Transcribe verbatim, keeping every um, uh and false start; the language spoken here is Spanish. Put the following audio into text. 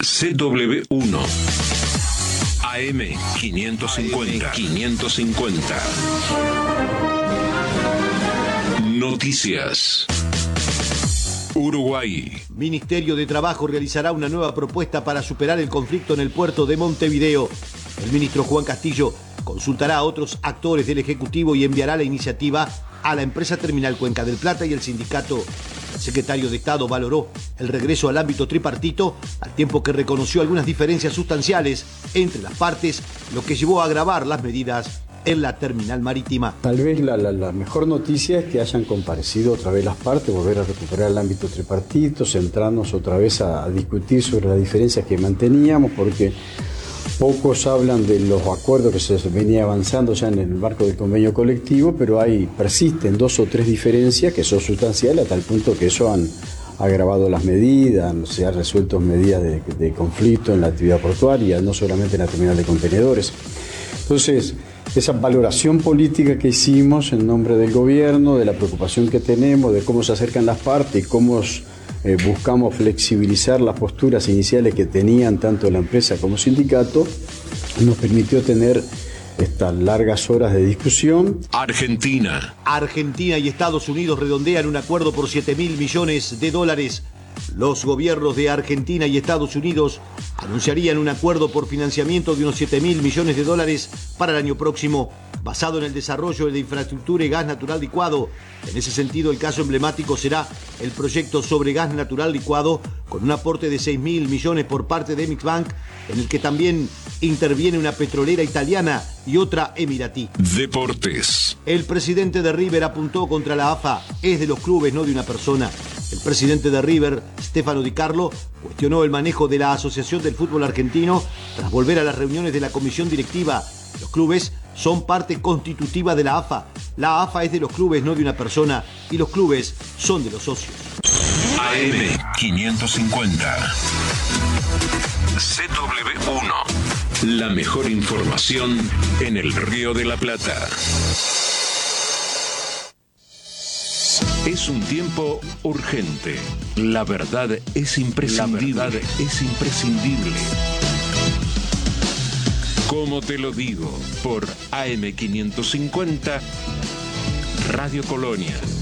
C W uno. A M quinientos cincuenta. quinientos cincuenta. Noticias. Uruguay. Ministerio de Trabajo realizará una nueva propuesta para superar el conflicto en el puerto de Montevideo. El ministro Juan Castillo consultará a otros actores del Ejecutivo y enviará la iniciativa a la empresa Terminal Cuenca del Plata y el sindicato. El secretario de Estado valoró el regreso al ámbito tripartito, al tiempo que reconoció algunas diferencias sustanciales entre las partes, lo que llevó a agravar las medidas en la terminal marítima. Tal vez la, la, la mejor noticia es que hayan comparecido otra vez las partes, volver a recuperar el ámbito tripartito, centrarnos otra vez a, a discutir sobre las diferencias que manteníamos, porque pocos hablan de los acuerdos que se venía avanzando ya en el marco del convenio colectivo, pero hay persisten dos o tres diferencias que son sustanciales a tal punto que eso han agravado las medidas, se han resuelto medidas de, de conflicto en la actividad portuaria, no solamente en la terminal de contenedores. Entonces, esa valoración política que hicimos en nombre del gobierno, de la preocupación que tenemos, de cómo se acercan las partes y cómo eh, buscamos flexibilizar las posturas iniciales que tenían tanto la empresa como sindicato, nos permitió tener estas largas horas de discusión. Argentina. Argentina y Estados Unidos redondean un acuerdo por siete mil millones de dólares. Los gobiernos de Argentina y Estados Unidos anunciarían un acuerdo por financiamiento de unos siete mil millones de dólares para el año próximo, basado en el desarrollo de la infraestructura y gas natural licuado. En ese sentido, el caso emblemático será el proyecto sobre gas natural licuado, con un aporte de seis mil millones por parte de Mixbank, en el que también interviene una petrolera italiana y otra emiratí. Deportes. El presidente de River apuntó contra la A F A. Es de los clubes, no de una persona. El presidente de River, Stefano Di Carlo, cuestionó el manejo de la Asociación del Fútbol Argentino tras volver a las reuniones de la comisión directiva. Los clubes son parte constitutiva de la A F A. La A F A es de los clubes, no de una persona, y los clubes son de los socios. A M quinientos cincuenta. C W uno. La mejor información en el Río de la Plata. Es un tiempo urgente. La verdad es imprescindible. La verdad es imprescindible. Como te lo digo, por A M quinientos cincuenta, Radio Colonia.